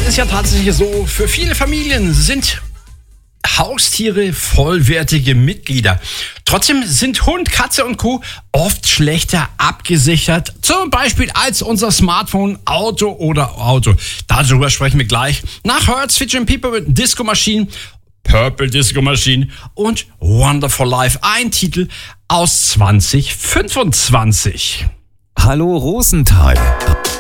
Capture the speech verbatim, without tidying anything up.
ist ja tatsächlich so, für viele Familien sind Haustiere vollwertige Mitglieder. Trotzdem sind Hund, Katze und Co. oft schlechter abgesichert. Zum Beispiel als unser Smartphone, Auto oder Auto. Darüber sprechen wir gleich. Nach Hertz, Featuring People mit Disco Machine, Purple Disco Machine und Wonderful Life. Ein Titel aus zwanzig fünfundzwanzig. Hallo Rosenthal.